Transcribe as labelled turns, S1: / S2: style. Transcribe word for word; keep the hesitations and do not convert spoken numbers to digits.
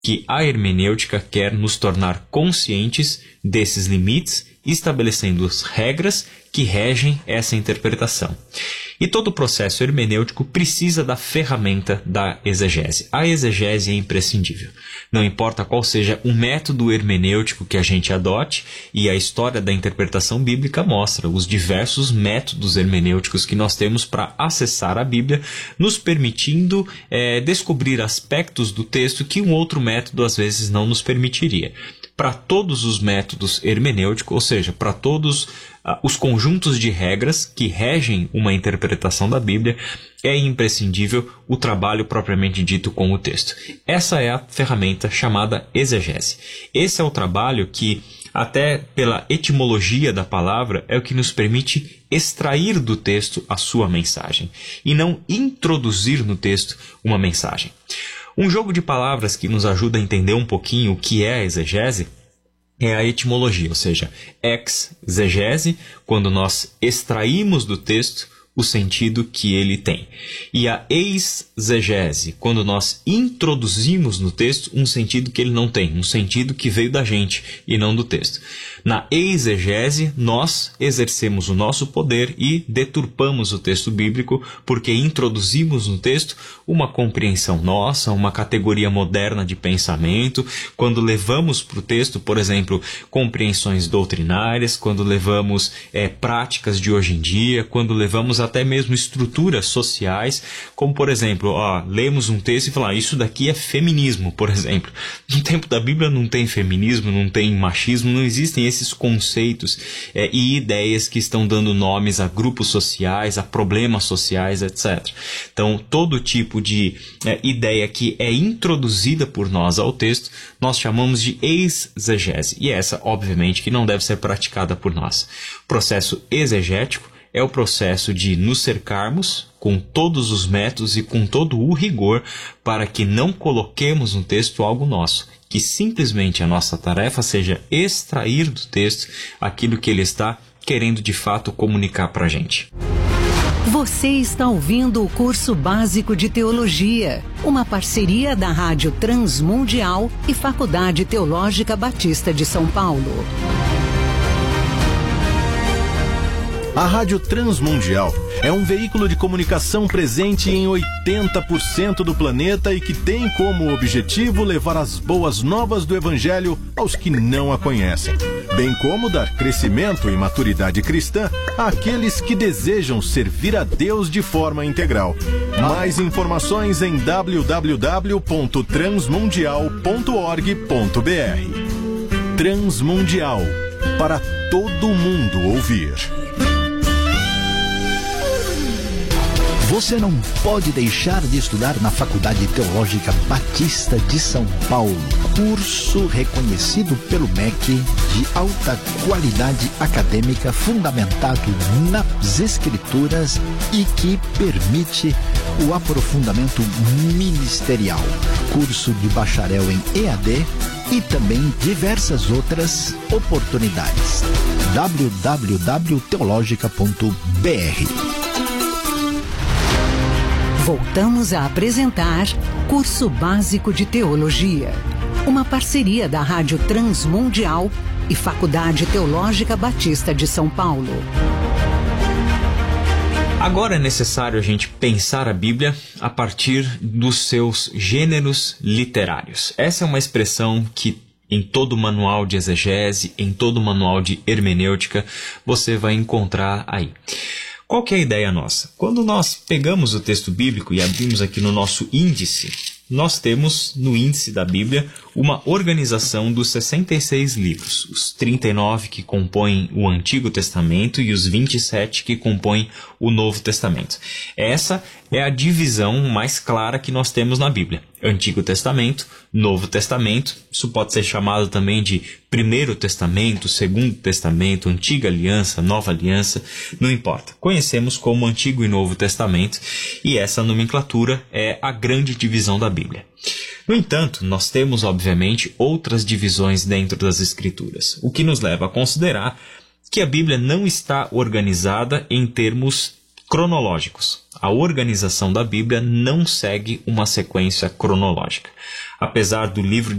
S1: que a hermenêutica quer nos tornar conscientes desses limites, estabelecendo as regras que regem essa interpretação. E todo o processo hermenêutico precisa da ferramenta da exegese. A exegese é imprescindível. Não importa qual seja o método hermenêutico que a gente adote, e a história da interpretação bíblica mostra os diversos métodos hermenêuticos que nós temos para acessar a Bíblia, nos permitindo é, descobrir aspectos do texto que um outro método às vezes não nos permitiria. Para todos os métodos hermenêuticos, ou seja, para todos uh, os conjuntos de regras que regem uma interpretação da Bíblia, é imprescindível o trabalho propriamente dito com o texto. Essa é a ferramenta chamada exegese. Esse é o trabalho que, até pela etimologia da palavra, é o que nos permite extrair do texto a sua mensagem e não introduzir no texto uma mensagem. Um jogo de palavras que nos ajuda a entender um pouquinho o que é a exegese é a etimologia, ou seja, exegese, quando nós extraímos do texto o sentido que ele tem. E a exegese, quando nós introduzimos no texto um sentido que ele não tem, um sentido que veio da gente e não do texto. Na exegese, nós exercemos o nosso poder e deturpamos o texto bíblico, porque introduzimos no texto uma compreensão nossa, uma categoria moderna de pensamento, quando levamos para o texto, por exemplo, compreensões doutrinárias, quando levamos é, práticas de hoje em dia, quando levamos até mesmo estruturas sociais, como por exemplo, ó, lemos um texto e falamos, ah, isso daqui é feminismo, por exemplo. No tempo da Bíblia não tem feminismo, não tem machismo, não existem esses conceitos é, e ideias que estão dando nomes a grupos sociais, a problemas sociais, etcétera. Então, todo tipo de é, ideia que é introduzida por nós ao texto, nós chamamos de exegese. E essa, obviamente, que não deve ser praticada por nós. O processo exegético é o processo de nos cercarmos com todos os métodos e com todo o rigor para que não coloquemos no texto algo nosso, que simplesmente a nossa tarefa seja extrair do texto aquilo que ele está querendo de fato comunicar para a gente.
S2: Você está ouvindo o curso básico de teologia, uma parceria da Rádio Transmundial e Faculdade Teológica Batista de São Paulo.
S3: A Rádio Transmundial é um veículo de comunicação presente em oitenta por cento do planeta e que tem como objetivo levar as boas novas do Evangelho aos que não a conhecem, bem como dar crescimento e maturidade cristã àqueles que desejam servir a Deus de forma integral. Mais informações em w w w ponto transmundial ponto org ponto b r. Transmundial, para todo mundo ouvir.
S4: Você não pode deixar de estudar na Faculdade Teológica Batista de São Paulo. Curso reconhecido pelo M E C de alta qualidade acadêmica, fundamentado nas Escrituras e que permite o aprofundamento ministerial. Curso de bacharel em E A D e também diversas outras oportunidades. w w w ponto teologica ponto b r.
S2: Voltamos a apresentar Curso Básico de Teologia, uma parceria da Rádio Transmundial e Faculdade Teológica Batista de São Paulo.
S1: Agora é necessário a gente pensar a Bíblia a partir dos seus gêneros literários. Essa é uma expressão que em todo manual de exegese, em todo manual de hermenêutica, você vai encontrar aí. Qual que é a ideia nossa? Quando nós pegamos o texto bíblico e abrimos aqui no nosso índice, nós temos no índice da Bíblia uma organização dos sessenta e seis livros, os trinta e nove que compõem o Antigo Testamento e os vinte e sete que compõem o Novo Testamento. Essa é a divisão mais clara que nós temos na Bíblia. Antigo Testamento, Novo Testamento, isso pode ser chamado também de Primeiro Testamento, Segundo Testamento, Antiga Aliança, Nova Aliança, não importa. Conhecemos como Antigo e Novo Testamento e essa nomenclatura é a grande divisão da Bíblia. No entanto, nós temos, obviamente, outras divisões dentro das Escrituras, o que nos leva a considerar que a Bíblia não está organizada em termos cronológicos. A organização da Bíblia não segue uma sequência cronológica. apesar do livro